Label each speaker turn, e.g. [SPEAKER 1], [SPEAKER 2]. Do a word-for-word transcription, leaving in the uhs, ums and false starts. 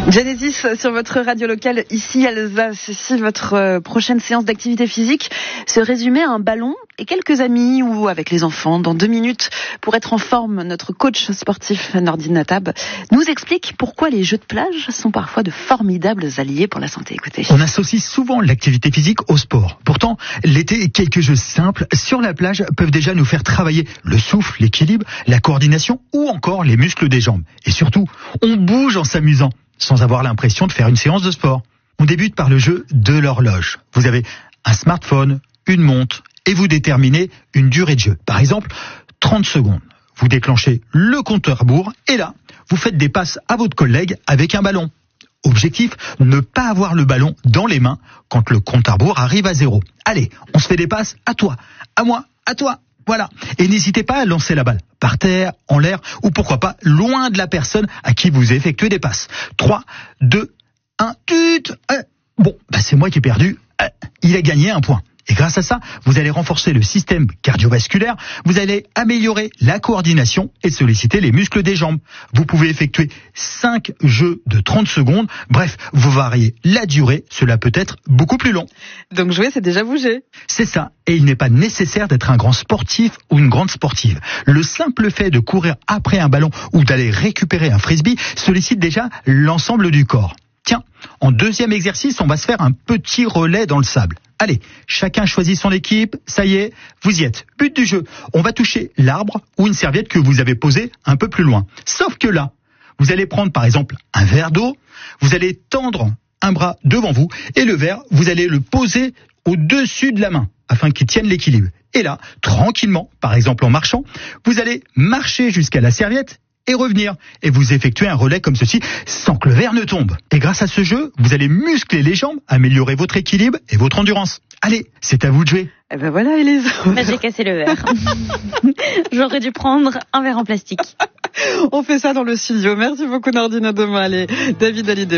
[SPEAKER 1] Genesis sur votre radio locale, ici Alsace. Si votre prochaine séance d'activité physique se résumait à un ballon et quelques amis ou avec les enfants, dans deux minutes, pour être en forme, notre coach sportif Nordine Natab nous explique pourquoi les jeux de plage sont parfois de formidables alliés pour la santé. Écoutez.
[SPEAKER 2] On associe souvent l'activité physique au sport. Pourtant, l'été, quelques jeux simples sur la plage peuvent déjà nous faire travailler le souffle, l'équilibre, la coordination ou encore les muscles des jambes. Et surtout, on bouge en s'amusant, sans avoir l'impression de faire une séance de sport. On débute par le jeu de l'horloge. Vous avez un smartphone, une montre, et vous déterminez une durée de jeu. Par exemple, trente secondes. Vous déclenchez le compteur à rebours, et là, vous faites des passes à votre collègue avec un ballon. Objectif, ne pas avoir le ballon dans les mains quand le compte à rebours arrive à zéro. Allez, on se fait des passes à toi, à moi, à toi. Voilà. Et n'hésitez pas à lancer la balle par terre, en l'air, ou pourquoi pas loin de la personne à qui vous effectuez des passes. trois, deux, un, tut. Euh, bon, bah c'est moi qui ai perdu. Euh, il a gagné un point. Et grâce à ça, vous allez renforcer le système cardiovasculaire, vous allez améliorer la coordination et solliciter les muscles des jambes. Vous pouvez effectuer cinq jeux de trente secondes. Bref, vous variez la durée, cela peut être beaucoup plus long.
[SPEAKER 1] Donc jouer, c'est déjà bouger.
[SPEAKER 2] C'est ça, et il n'est pas nécessaire d'être un grand sportif ou une grande sportive. Le simple fait de courir après un ballon ou d'aller récupérer un frisbee sollicite déjà l'ensemble du corps. Tiens, en deuxième exercice, on va se faire un petit relais dans le sable. Allez, chacun choisit son équipe, ça y est, vous y êtes. But du jeu, on va toucher l'arbre ou une serviette que vous avez posée un peu plus loin. Sauf que là, vous allez prendre par exemple un verre d'eau, vous allez tendre un bras devant vous et le verre, vous allez le poser au-dessus de la main afin qu'il tienne l'équilibre. Et là, tranquillement, par exemple en marchant, vous allez marcher jusqu'à la serviette et revenir. Et vous effectuez un relais comme ceci sans que le verre ne tombe. Et grâce à ce jeu, vous allez muscler les jambes, améliorer votre équilibre et votre endurance. Allez, c'est à vous de jouer.
[SPEAKER 1] Eh ben voilà, Élise.
[SPEAKER 3] Bah, j'ai cassé le verre. J'aurais dû prendre un verre en plastique.
[SPEAKER 1] On fait ça dans le studio. Merci beaucoup, Nordine. À demain. Allez, David Hallyday.